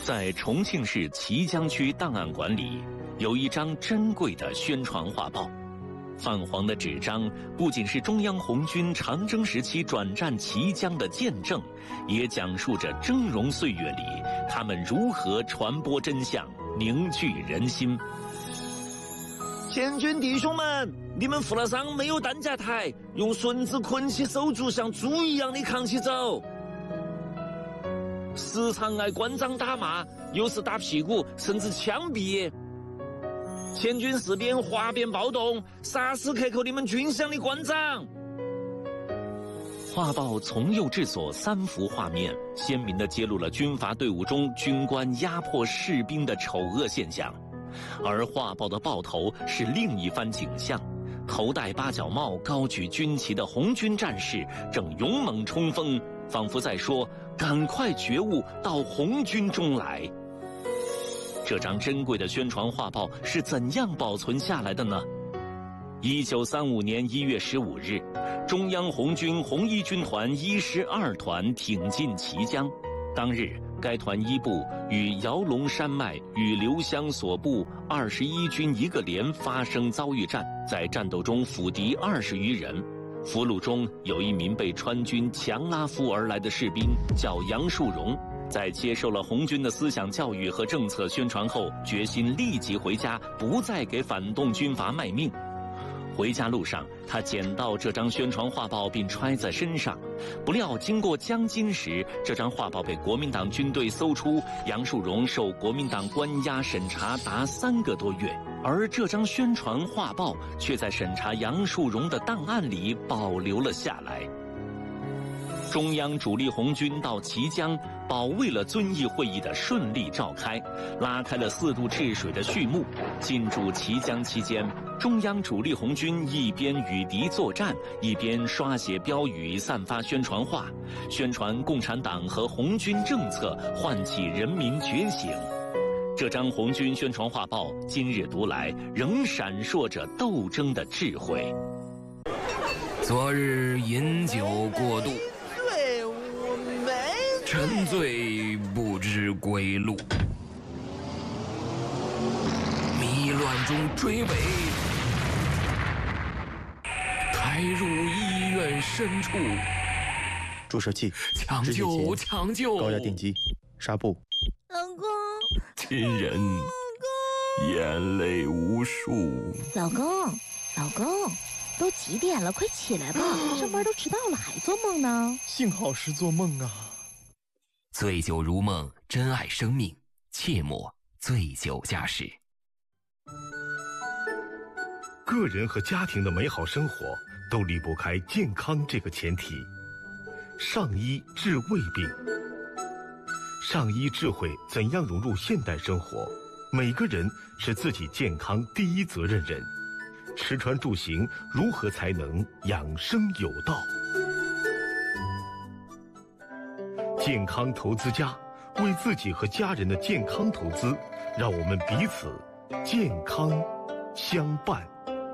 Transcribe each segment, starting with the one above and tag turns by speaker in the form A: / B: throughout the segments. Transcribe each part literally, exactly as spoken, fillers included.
A: 在重庆市綦江区档案馆里，有一张珍贵的宣传画报。泛黄的纸张不仅是中央红军长征时期转战綦江的见证，也讲述着峥嵘岁月里他们如何传播真相、凝聚人心。
B: 前军弟兄们，你们负了伤没有担架抬，用绳子捆起手足，像猪一样的扛起走。时常挨官长打骂，有时打屁股，甚至枪毙。前军士兵哗变暴动，杀死克扣你们军饷的官长。
A: 画报从右至左三幅画面，鲜明地揭露了军阀队伍中军官压迫士兵的丑恶现象。而画报的报头是另一番景象，头戴八角帽、高举军旗的红军战士正勇猛冲锋，仿佛在说：“赶快觉悟，到红军中来。”这张珍贵的宣传画报是怎样保存下来的呢？一九三五年一月十五日，中央红军红一军团一师二团挺进綦江。当日，该团一部与姚龙山脉与刘湘所部二十一军一个连发生遭遇战，在战斗中俘敌二十余人。俘虏中有一名被川军强拉夫而来的士兵，叫杨树荣。在接受了红军的思想教育和政策宣传后，决心立即回家，不再给反动军阀卖命。回家路上，他捡到这张宣传画报并揣在身上，不料经过江津时，这张画报被国民党军队搜出，杨树荣受国民党关押审查达三个多月，而这张宣传画报却在审查杨树荣的档案里保留了下来。中央主力红军到綦江，保卫了遵义会议的顺利召开，拉开了四渡治水的序幕。进驻綦江期间，中央主力红军一边与敌作战，一边刷写标语、散发宣传画，宣传共产党和红军政策，唤起人民觉醒。这张红军宣传画报，今日读来仍闪烁着斗争的智慧。
C: 昨日饮酒过度，
B: 对我没
C: 沉醉不知归路，迷乱中追尾，抬入医院深处，
D: 注射器，
C: 抢救抢救，
D: 高压电击，纱布。
E: 老公，
C: 亲人眼泪无数。
E: 老公，老公，都几点了？快起来吧，上班都迟到了，还做梦呢。
D: 幸好是做梦啊。
C: 醉酒如梦，珍爱生命，切莫醉酒驾驶。
F: 个人和家庭的美好生活都离不开健康这个前提。上医治胃病，上医智慧怎样融入现代生活？每个人是自己健康第一责任人。吃穿住行如何才能养生有道？健康投资家，为自己和家人的健康投资，让我们彼此健康相伴。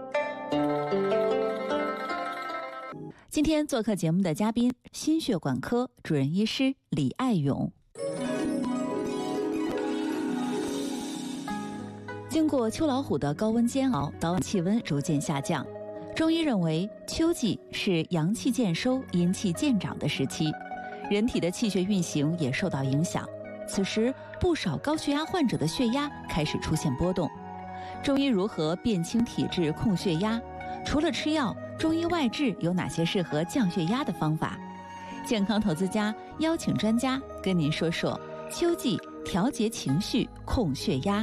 G: 今天做客节目的嘉宾，心血管科主任医师李爱勇。经过秋老虎的高温煎熬，早晚气温逐渐下降。中医认为，秋季是阳气渐收、阴气渐长的时期，人体的气血运行也受到影响。此时，不少高血压患者的血压开始出现波动。中医如何辨清体质、控血压？除了吃药，中医外治有哪些适合降血压的方法？健康投资家邀请专家跟您说说秋季调节情绪、控血压。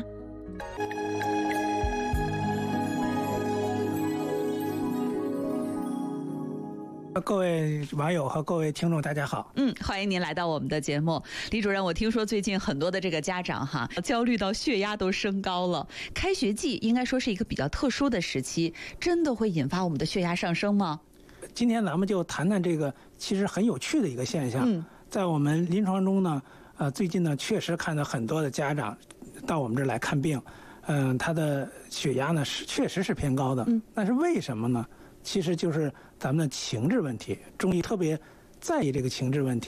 H: 各位网友和各位听众，大家好。
G: 嗯，欢迎您来到我们的节目，李主任。我听说最近很多的这个家长哈，焦虑到血压都升高了。开学季应该说是一个比较特殊的时期，真的会引发我们的血压上升吗？
H: 今天咱们就谈谈这个其实很有趣的一个现象。
G: 嗯，在我们临床中呢，呃，最近呢确实看到很多的家长到我们这儿来看病，嗯、呃，他的血压呢是确实是偏高的。嗯，但是为什么呢？其实就是咱们的情志问题，中医特别在意这个情志问题。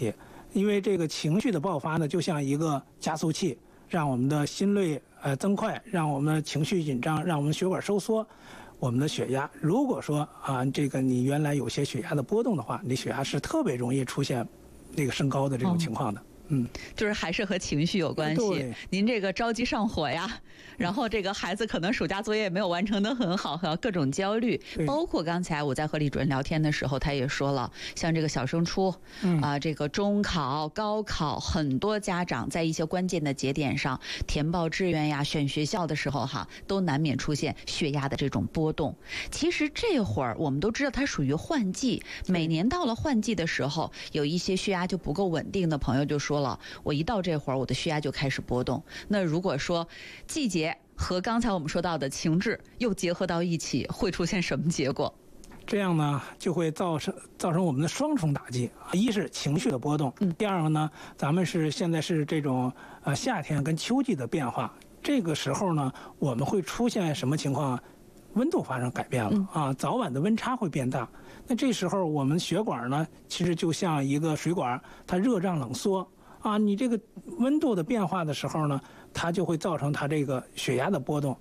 H: 因为这个情绪的爆发呢，就像一个加速器，让我们的心率呃增快，让我们的情绪紧张，让我们血管收缩，我们的血压。如果说啊，这个你原来有些血压的波动的话，你血压是特别容易出现那个升高的这种情况的。哦嗯，
G: 就是还是和情绪有关系。您这个着急上火呀，然后这个孩子可能暑假作业没有完成得很好，和各种焦虑。包括刚才我在和李主任聊天的时候，他也说了，像这个小升初，嗯啊、呃，这个中考、高考，很多家长在一些关键的节点上填报志愿呀、选学校的时候哈，都难免出现血压的这种波动。其实这会儿我们都知道它属于换季，每年到了换季的时候，有一些血压就不够稳定的朋友就说了，我一到这会儿我的血压就开始波动。那如果说季节和刚才我们说到的情志又结合到一起，会出现什么结果？
H: 这样呢，就会造成造成我们的双重打击。一是情绪的波动，第二个呢，咱们是现在是这种呃夏天跟秋季的变化。这个时候呢，我们会出现什么情况？温度发生改变了啊，早晚的温差会变大。那这时候我们血管呢，其实就像一个水管，它热胀冷缩啊。你这个温度的变化的时候呢，它就会造成它这个血压的波动。